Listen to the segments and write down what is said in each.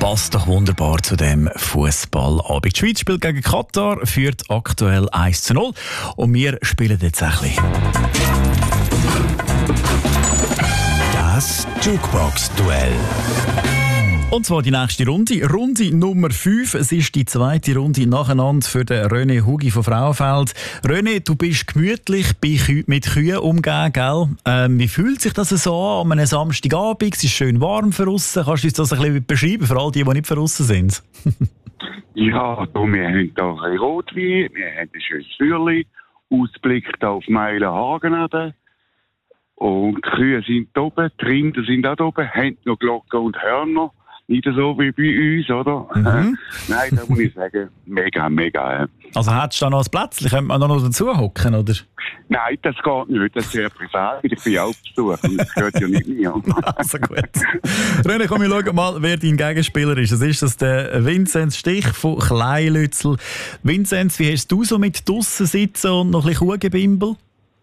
passt doch wunderbar zu dem Fußballabend. Die Schweiz spielt gegen Katar, führt aktuell 1:0 und wir spielen jetzt ein bisschen. Das Jukebox-Duell. Und zwar die nächste Runde. Runde Nummer 5. Es ist die zweite Runde nacheinander für den René Hugi von Frauenfeld. René, du bist gemütlich mit Kühen umgeben, gell? Wie fühlt sich das so an einem Samstagabend? Es ist schön warm für aussen. Kannst du uns das ein bisschen beschreiben, für all die nicht für aussen sind? Ja, wir haben hier ein bisschen Rotwein, wir haben ein schönes Feuerchen, Ausblick auf Meilenhagen. Und die Kühe sind oben, die Rinder sind auch oben, haben noch Glocken und Hörner. Nicht so wie bei uns, oder? Mhm. Nein, da muss ich sagen, mega. Also hättest du da noch ein Plätzchen? Könnte man da noch dazu hocken, oder? Nein, das geht nicht. Das ist sehr privat. Ich bin auch zu suchen. Das gehört ja nicht mir. Also gut. René, komm, wir schauen mal, wer dein Gegenspieler ist. Es ist das der Vinzenz Stich von Kleinlützel. Vinzenz, wie hast du so mit draussen sitzen und noch ein bisschen Kuhgebimbel?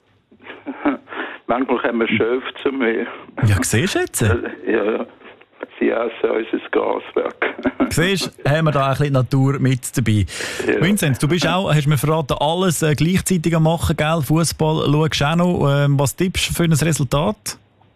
Manchmal kommen Schöpfe zu mir. Ja, siehst du jetzt? Ja, sie essen unser Gaswerk. Siehst du, haben wir da ein bisschen Natur mit dabei. Ja. Vinzenz, du bist auch, hast mir verraten, alles gleichzeitig am machen, gell? Fußball schaust du auch noch. Was tippst du für ein Resultat?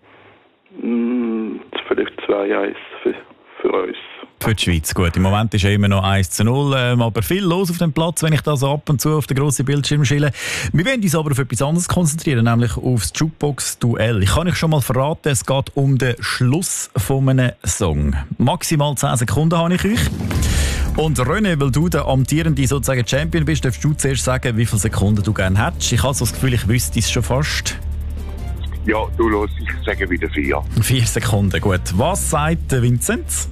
Vielleicht 2-1 für uns. Für die Schweiz, gut. Im Moment ist ja immer noch 1:0, aber viel los auf dem Platz, wenn ich da so ab und zu auf den grossen Bildschirm schiele. Wir wollen uns aber auf etwas anderes konzentrieren, nämlich aufs Jukebox-Duell. Ich kann euch schon mal verraten, es geht um den Schluss von einem Song. Maximal 10 Sekunden habe ich euch. Und René, weil du der amtierende sozusagen Champion bist, darfst du zuerst sagen, wie viele Sekunden du gerne hättest. Ich habe so das Gefühl, ich wüsste es schon fast. Ja, du los, ich sage wieder 4. 4 Sekunden, gut. Was sagt Vinzenz?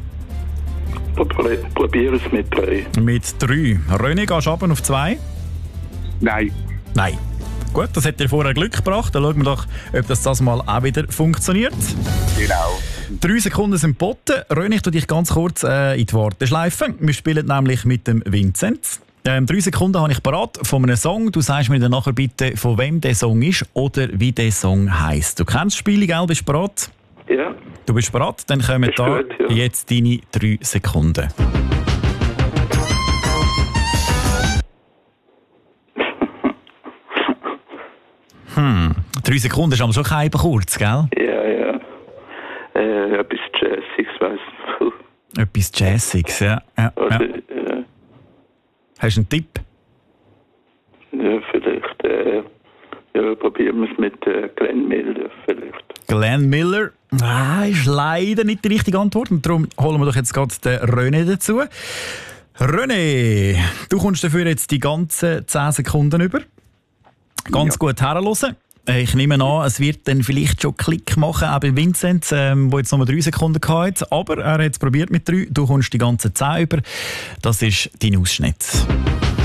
Probier es mit 3. Mit 3. René, gehst du runter auf 2? Nein. Gut, das hat dir vorher Glück gebracht. Dann schauen wir doch, ob das mal auch wieder funktioniert. Genau. 3 Sekunden sind geboten. René, ich tue dich ganz kurz in die Warteschleife. Wir spielen nämlich mit dem Vinzenz. 3 Sekunden habe ich parat von einem Song. Du sagst mir dann nachher bitte, von wem der Song ist oder wie der Song heisst. Du kennst das Spiel, gell? Bist du parat? Ja. Du bist bereit? Dann kommen da gut, ja. Jetzt deine 3 Sekunden. 3 Sekunden ist aber schon kein kurz, gell? Ja. Etwas Jazziges, weiss ich. Etwas Jazziges, ja. Hast du einen Tipp? Ja, vielleicht. Probieren wir es mit Glenn Miller vielleicht. Glenn Miller? Ist leider nicht die richtige Antwort. Und darum holen wir doch jetzt gerade den René dazu. René, du kommst dafür jetzt die ganzen 10 Sekunden über. Ganz gut herhören. Ich nehme an, es wird dann vielleicht schon Klick machen, auch bei Vinzenz, der jetzt noch 3 Sekunden hatte. Aber er hat es probiert mit 3. Du kommst die ganzen 10 über. Das ist dein Ausschnitt.